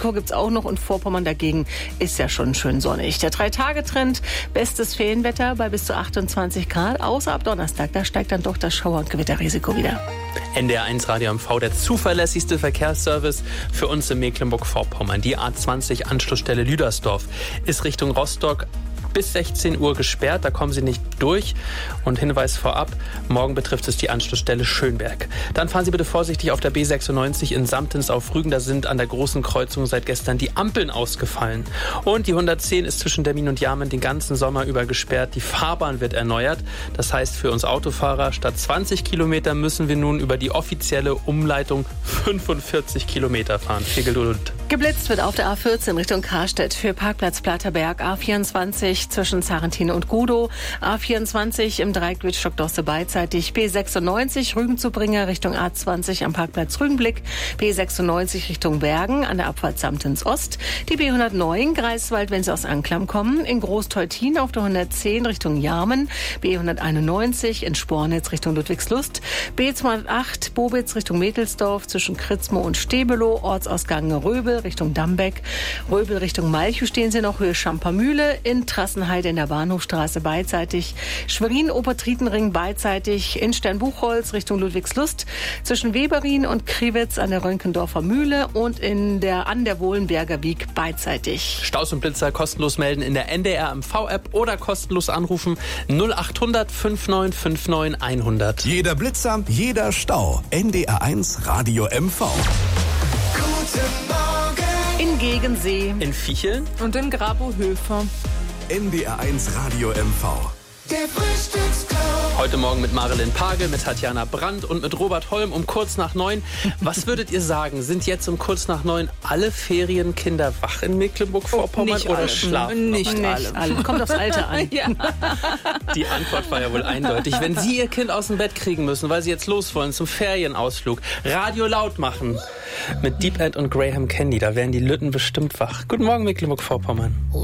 Risiko gibt's auch noch und Vorpommern dagegen ist ja schon schön sonnig. Der 3-Tage-Trend, bestes Ferienwetter bei bis zu 28 Grad, außer ab Donnerstag. Da steigt dann doch das Schauer- und Gewitterrisiko wieder. NDR1 Radio MV, der zuverlässigste Verkehrsservice für uns in Mecklenburg-Vorpommern. Die A20 Anschlussstelle Lüdersdorf ist Richtung Rostock bis 16 Uhr gesperrt, da kommen Sie nicht durch. Und Hinweis vorab, morgen betrifft es die Anschlussstelle Schönberg. Dann fahren Sie bitte vorsichtig auf der B96 in Samtens auf Rügen. Da sind an der großen Kreuzung seit gestern die Ampeln ausgefallen. Und die 110 ist zwischen Demmin und Jarmen den ganzen Sommer über gesperrt. Die Fahrbahn wird erneuert. Das heißt für uns Autofahrer, statt 20 Kilometer müssen wir nun über die offizielle Umleitung 45 Kilometer fahren. Viel Geduld. Geblitzt wird auf der A14 Richtung Karstedt für Parkplatz Platterberg, A24 zwischen Sarentine und Gudow, A24 im Dreieck Wittstock-Dosse beidseitig, B96 Rügen zu Bringer Richtung A20 am Parkplatz Rügenblick, B96 Richtung Bergen an der Abfahrt Samtens Ost, die B109 Greifswald, wenn Sie aus Anklam kommen, in Groß-Teutin auf der 110 Richtung Jarmen, B191 in Spornitz Richtung Ludwigslust, B208 Bobitz Richtung Metelsdorf zwischen Kritzmo und Stebelow, Ortsausgang Röbel Richtung Dambeck, Röbel Richtung Malchow stehen Sie noch, Höhe Schampermühle, in Trassenheide in der Bahnhofstraße beidseitig, Schwerin Obertrietenring beidseitig, in Sternbuchholz Richtung Ludwigslust, zwischen Weberin und Kriwitz an der Rönkendorfer Mühle und an der Wohlenberger Wiek beidseitig. Staus und Blitzer kostenlos melden in der NDR MV-App oder kostenlos anrufen 0800 5959 100. Jeder Blitzer, jeder Stau. NDR1 Radio MV. In Gegensee, In Viecheln und in Grabow-Höfer. NDR1 Radio MV. Der Frühstücksclub. heute Morgen mit Marilyn Pagel, mit Tatjana Brandt und mit Robert Holm um kurz nach 9. Was würdet ihr sagen, sind jetzt um kurz nach 9 alle Ferienkinder wach in Mecklenburg-Vorpommern oder alle. schlafen noch? Nicht alle. Kommt aufs Alter an. Ja. Die Antwort war ja wohl eindeutig. Wenn Sie Ihr Kind aus dem Bett kriegen müssen, weil Sie jetzt los wollen zum Ferienausflug, Radio laut machen mit Deep End und Graham Candy, da wären die Lütten bestimmt wach. Guten Morgen, Mecklenburg-Vorpommern.